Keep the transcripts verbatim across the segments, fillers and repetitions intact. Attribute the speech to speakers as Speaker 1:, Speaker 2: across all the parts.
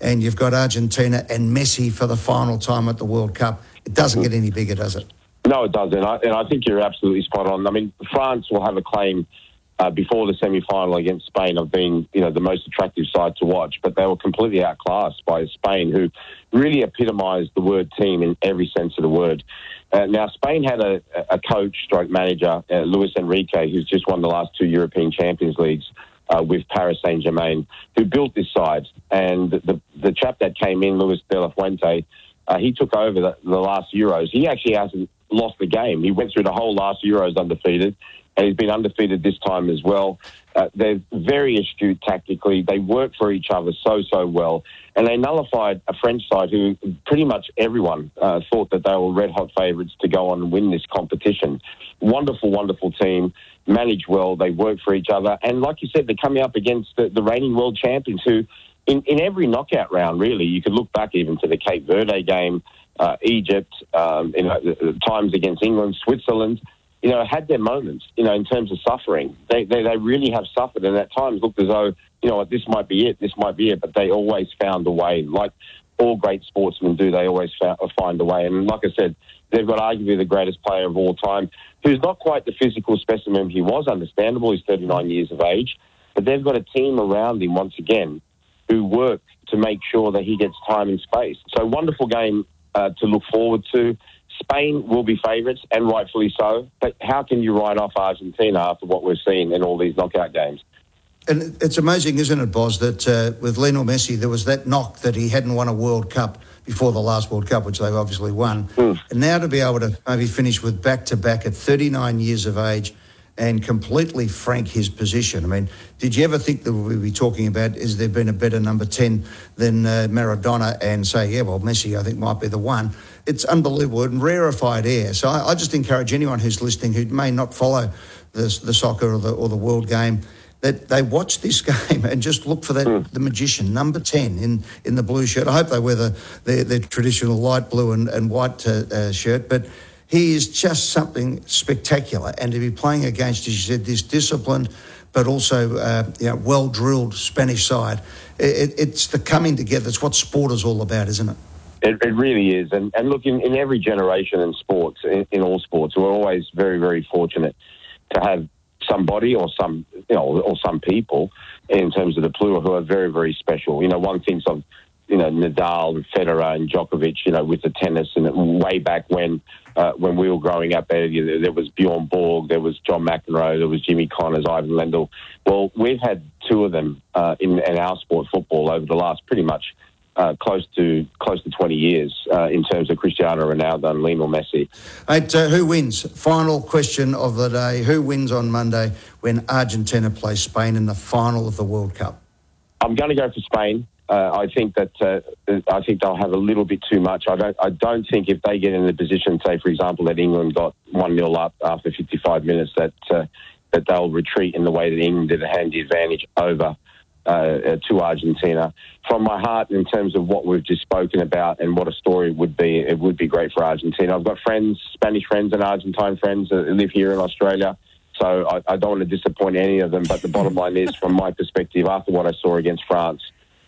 Speaker 1: and you've got Argentina and Messi for the final time at the World Cup. It doesn't get any bigger, does it?
Speaker 2: No, it doesn't. I, and I think you're absolutely spot on. I mean, France will have a claim uh, before the semi-final against Spain of being, you know, the most attractive side to watch, but they were completely outclassed by Spain, who really epitomised the word team in every sense of the word. Uh, now, Spain had a, a coach, stroke manager, uh, Luis Enrique, who's just won the last two European Champions Leagues uh, with Paris Saint-Germain, who built this side. And the, the chap that came in, Luis de la Fuente, uh, he took over the, the last Euros. He actually hasn't lost the game. He went through the whole last Euros undefeated, and he's been undefeated this time as well. Uh, they're very astute tactically. They work for each other so, so well. And they nullified a French side who pretty much everyone uh, thought that they were red-hot favourites to go on and win this competition. Wonderful, wonderful team, manage well, they work for each other. And like you said, they're coming up against the, the reigning world champions who, in, in every knockout round, really, you could look back even to the Cape Verde game, Uh, Egypt, um, you know, times against England, Switzerland, you know, had their moments, you know, in terms of suffering. They, they they really have suffered, and at times looked as though, you know, this might be it, this might be it, but they always found a way. Like all great sportsmen do, they always fa- find a way. And like I said, they've got arguably the greatest player of all time, who's not quite the physical specimen he was, understandable, he's thirty-nine years of age, but they've got a team around him, once again, who work to make sure that he gets time and space. So wonderful game Uh, to look forward to. Spain will be favourites, and rightfully so. But how can you write off Argentina after what we've seen in all these knockout games?
Speaker 1: And it's amazing, isn't it, Boz, that uh, with Lionel Messi, there was that knock that he hadn't won a World Cup before the last World Cup, which they've obviously won. Mm. And now to be able to maybe finish with back-to-back at thirty-nine years of age and completely frank his position. I mean, did you ever think that we'd be talking about, is there been a better number ten than uh, Maradona, and say, yeah, well, Messi, I think, might be the one? It's unbelievable and rarefied air. So I, I just encourage anyone who's listening who may not follow the, the soccer or the, or the world game, that they watch this game and just look for that mm. the magician, number ten in, in the blue shirt. I hope they wear the, their, their traditional light blue and, and white uh, uh, shirt, but he is just something spectacular. And to be playing against, as you said, this disciplined but also uh, you know, well-drilled Spanish side, it, it's the coming together. It's what sport is all about, isn't it?
Speaker 2: It, it really is. And, and look, in, in every generation in sports, in, in all sports, we're always very, very fortunate to have somebody or some, you know, or some people in terms of the plural who are very, very special. You know, one thinks of, you know, Nadal and Federer and Djokovic, you know, with the tennis, and way back when uh, when we were growing up, there, there was Bjorn Borg, there was John McEnroe, there was Jimmy Connors, Ivan Lendl. Well, we've had two of them uh, in, in our sport, football, over the last pretty much uh, close to close to twenty years uh, in terms of Cristiano Ronaldo and Lionel Messi.
Speaker 1: Mate, uh, who wins? Final question of the day. Who wins on Monday when Argentina plays Spain in the final of the World Cup?
Speaker 2: I'm going to go for Spain. Uh, I think that uh, I think they'll have a little bit too much. I don't. I don't think if they get in the position, say for example, that England got one nil up after fifty-five minutes, that uh, that they'll retreat in the way that England did, hand the advantage over uh, to Argentina. From my heart, in terms of what we've just spoken about and what a story would be, it would be great for Argentina. I've got friends, Spanish friends, and Argentine friends that live here in Australia. So I, I don't want to disappoint any of them. But the bottom line is, from my perspective, after what I saw against France,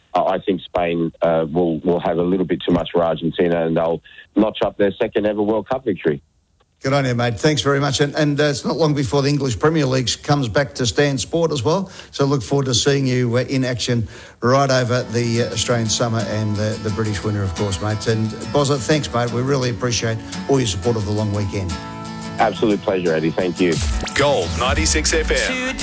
Speaker 2: I think Spain uh, will will have a little bit too much for Argentina, and they'll notch up their second ever World Cup victory.
Speaker 1: Good on you, mate. Thanks very much. And, and uh, it's not long before the English Premier League comes back to Stan Sport as well. So look forward to seeing you uh, in action right over the uh, Australian summer and the, the British winter, of course, mate. And Bozza, thanks, mate. We really appreciate all your support of the long weekend.
Speaker 2: Absolute pleasure, Eddie. Thank you.
Speaker 3: Gold ninety-six F M.